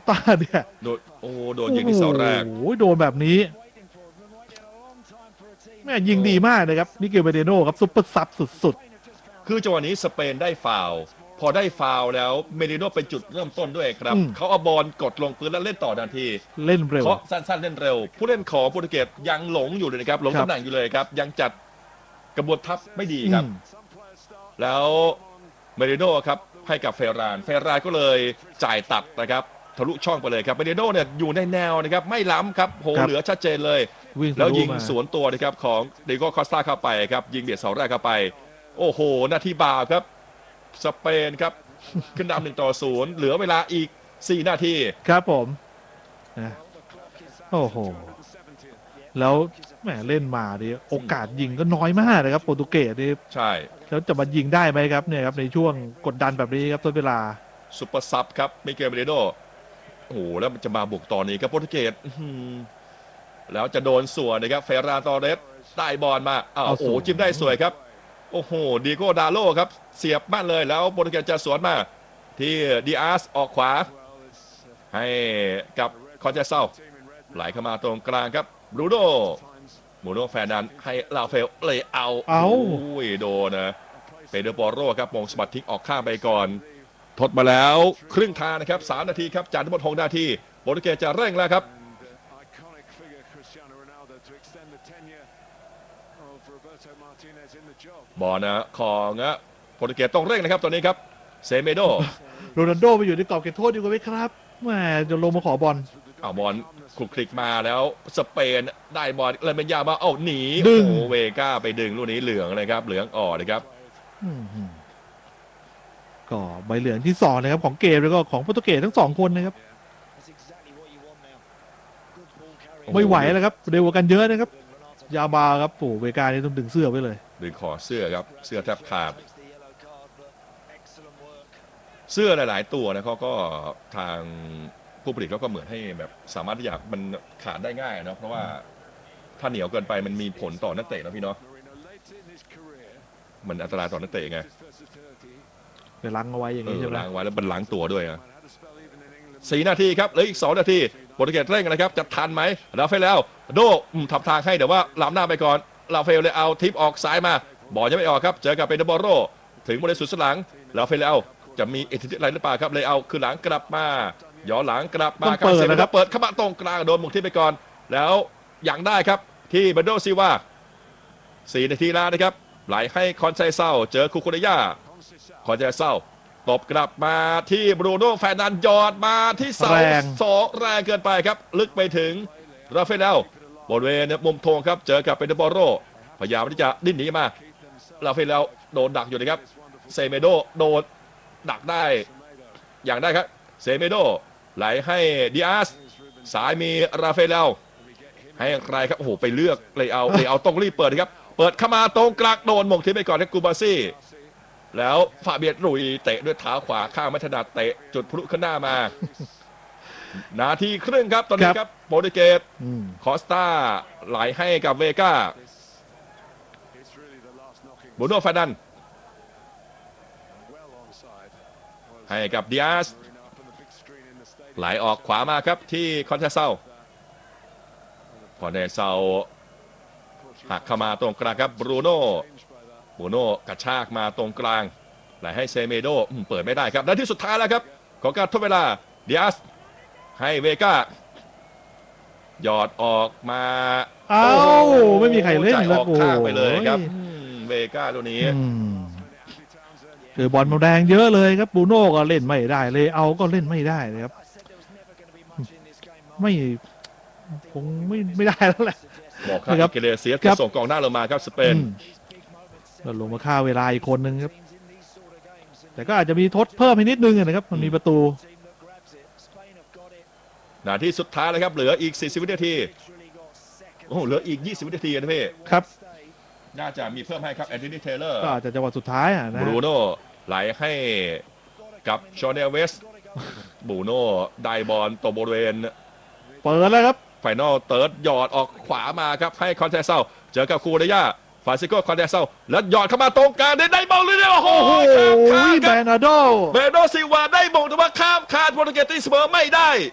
ตาเนี่ยโดนยิงที่เสาแรกโอ้โดนแบบนี้แม่ยิงดีมากนะครับมิเกลเบเดโน่ครับซุปเปอร์ซับสุดๆคือจังหวะนี้สเปนได้ฟาวล์พอได้ฟาวล์แล้วเมดิโน่เป็นจุดเริ่มต้นด้วยครับเขาเอาบอลกดลงพื้นแล้วเล่นต่อทันทีเล่นเร็วเคาะสั้นๆเล่นเร็วผู้เล่นของโปรตุเกสยังหลงอยู่เลยนะครับหลงตำแหน่งอยู่เลยครับยังจัดกระบวนทัพไม่ดีครับแล้วเมดิโน่ครับให้กับเฟรานก็เลยจ่ายตัดนะครับทะลุช่องไปเลยครับเมดิโน่เนี่ยอยู่ในแนวนะครับไม่ล้ำครับโหเหลือชัดเจนเลยแล้วยิงสวนตัวนะครับของเดโก้คอสตาเข้าไปครับยิงเบียดเสาแรกเข้าไปโอ้โหนาทีบาปครับสเปนครับขึ้นนำ1-0เหลือเวลาอีก4 นาทีครับผมนะโอ้โหแล้วแหมเล่นมาดิโอกาสยิงก็น้อยมากนะครับโปรตุเกสนี่ใช่แล้วจะมายิงได้ไหมครับเนี่ยครับในช่วงกดดันแบบนี้ครับทดเวลาซุปเปอร์ซับครับมิเกลเบเรโดโอ้โหแล้วมันจะมาบุกตอนนี้ครับโปรตุเกสแล้วจะโดนส่วนนะครับเฟรานตอเรสได้บอลมาโอ้โหจิ้มได้สวยครับโอ้โหดิโก้ดาโลครับเสียบบ้านเลยแล้วโปรตุเกสจะสวนมาที่ดิอาสออกขวาให้กับคอนเจเซาไหลเข้ามาตรงกลางครับบรูโน่แฟนดันให้ลาเฟลเลยเอาโดนนะเปเดโปโรครับมงสมัดทิ้งออกข้างไปก่อนทดมาแล้วครึ่งทางนะครับ3 นาทีครับจากทั้งหมด6 นาทีโปรตุเกสจะเร่งแล้วครับบอลนะของโปรตุเกสต้องเร่งนะครับตอนนี้ครับเซเมโดโรนัลโดไปอยู่ในกรอบเขตโทษดีกว่าไหมครับแหมจะลงมาขอบอลบอลคลุกคลิกมาแล้วสเปนได้บอลเลยเป็นยามาหนีเวก้าไปดึงลูกนี้เหลืองเลยครับเหลืองอ่อนนะครับก็ใบเหลืองที่2นะครับของเกมแล้วก็ของโปรตุเกสทั้ง2คนนะครับไม่ไหวแล้วครับเร็วกว่ากันเยอะนะครับยาบาครับโอ้เวก้านี่ต้องดึงเสื้อไว้เลยดึงคอเสื้อครับเสื้อแทบขาดเสื้อหลายๆตัวนะเขาก็ทางผู้ผลิตเขาก็เหมือนให้แบบสามารถที่จะมันขาดได้ง่ายเนาะเพราะว่าถ้าเหนียวเกินไปมันมีผลต่อนักเตะนะพี่เนาะมันอันตรายต่อนักเตะไงไปล้างเอาไว้อย่างนี้ใช่ไหมล้างไว้แล้วมันล้างตัวด้วย4 นาทีครับเหลืออีก2 นาทีโปรตุเกสเร่งนะครับจะทันไหมลาเฟลแล้วโดทับทางให้เดี๋ยวว่าล้ำหน้าไปก่อนลาเฟลเลยเอาทิปออกซ้ายมาบอลยังไม่ออกครับเจอกับเปเดโบโรถึงบริสุทธิ์หลังลาเฟลแล้วจะมีอิทธิฤทธิ์อะไรหรือเปล่าครับเลยเอาคือหลังกลับมาย้อนหลังกลับมาครับเซเมโดเปิดเข้ามาตรงกลางโดนมุกที่ไปก่อนแล้วอย่างได้ครับที่เบโดซิวา4 นาทีแล้วนะครับไหลให้คอนไซเซาเจอคูคูเดย่าคอนไซเซาตบกลับมาที่บรูโน่แฟนนันยอดมาที่เสา2แรงเกินไปครับลึกไปถึงราเฟลบริเวณมุมธงครับเจอกับเปเดโบโรพยายามที่จะดิ้นหนีมาราเฟลโดนดักอยู่นะครับเซเมโดโดนดักได้อย่างได้ครับเซเมโดไหลให้ดิอาสสายมีราเฟลให้ใครครับโอ้โหไปเลือกเลยเอาต้องรีบเปิดครับเปิดเข้ามาตรงกลางโดนมงที่ไปก่อนที่กูบาซี่แล้วฟาเบียนรุยเตะด้วยเท้าขวาข้างไม่ถนัดเตะจุดพลุขึ้นหน้ามานาทีครึ่งครับตอนนี้ครับโปรตุเกสคอสตาไหลให้กับเวก้าบูโน่ฟาดันให้กับดิอาสไหลออกขวามาครับที่คอนเทเซาหักเข้ามาตรงกลางครับบรูโน่กระชากมาตรงกลางไหลให้เซเมโดเปิดไม่ได้ครับและที่สุดท้ายแล้วครับของการทดเวลาดิอาสให้เวก้าหยอดออกมาไม่มีใครเล่นแล้วออกข้างไปเลยครับเวก้าตัวนี้คือบอลมันแรงเยอะเลยครับบรูโน่ก็เล่นไม่ได้เลยเอาก็เล่นไม่ได้เลยครับคงไม่ได้แล้วแหละบอกครับเกเรเซียสส่งกองหน้าลงมาครับสเปนลงมาฆ่าเวลาอีกคนนึงครับแต่ก็อาจจะมีทดเพิ่มให้นิดนึงนะครับมันมีประตูนาทีสุดท้ายเลยครับเหลืออีก40 วินาทีโอ้เหลืออีก20 วินาทีนะพี่ครับน่าจะมีเพิ่มให้ครับแอนโทนีเทเลอร์ก็อาจจะจังหวะสุดท้ายนะบรูโน่ไหลให้กับชอนเนลเวสบรูโน่ได้บอลตบบริเวณเปิดแล้วครับไฟนอลเติร์ดหยอดออกขวามาครับให้คอนเทเซาเจอกับคูเดย่าฟาซิโกคอนเทเซาแล้วหยอดเข้ามาตรงกลางได้บอลเลยโอ้โหเบนาโดซิลวาได้บอลแต่ว่าข้ามคานโปรตุเกสตีเสมอไม่ได้